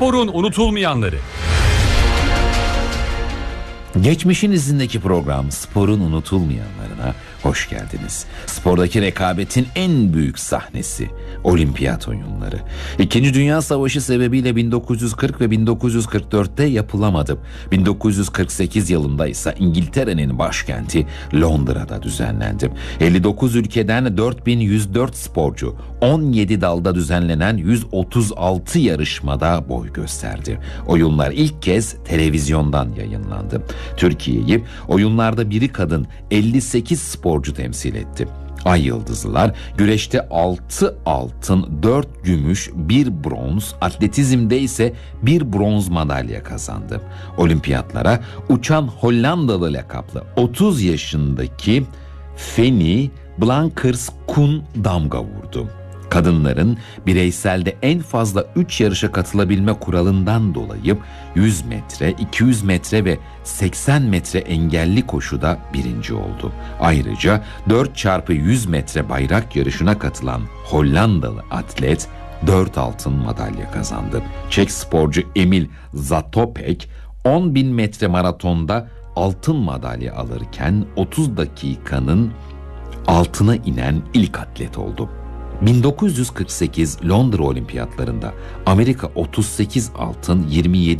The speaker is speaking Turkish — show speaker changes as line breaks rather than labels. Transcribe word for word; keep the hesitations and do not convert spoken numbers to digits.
Sporun unutulmayanları.
Geçmişin izindeki program Sporun unutulmayanlarına hoş geldiniz. Spordaki rekabetin en büyük sahnesi Olimpiyat oyunları. İkinci Dünya Savaşı sebebiyle bin dokuz yüz kırk ve bin dokuz yüz kırk dörtte yapılamadı. bin dokuz yüz kırk sekiz yılında ise İngiltere'nin başkenti Londra'da düzenlendi. elli dokuz ülkeden dört bin yüz dört sporcu on yedi dalda düzenlenen yüz otuz altı yarışmada boy gösterdi. Oyunlar ilk kez televizyondan yayınlandı. Türkiye'yi oyunlarda biri kadın elli sekiz sporcu temsil etti. Ay Yıldızlılar güreşte altı altın, dört gümüş, bir bronz, atletizmde ise bir bronz madalya kazandı. Olimpiyatlara uçan Hollandalı lakaplı otuz yaşındaki Fanny Blankers-Koen damga vurdu. Kadınların bireyselde en fazla üç yarışa katılabilme kuralından dolayı yüz metre, iki yüz metre ve seksen metre engelli koşuda birinci oldu. Ayrıca dört çarpı yüz metre bayrak yarışına katılan Hollandalı atlet dört altın madalya kazandı. Çek sporcu Emil Zatopek on bin metre maratonda altın madalya alırken otuz dakikanın altına inen ilk atlet oldu. bin dokuz yüz kırk sekiz Londra Olimpiyatlarında Amerika otuz sekiz altın, yirmi yedi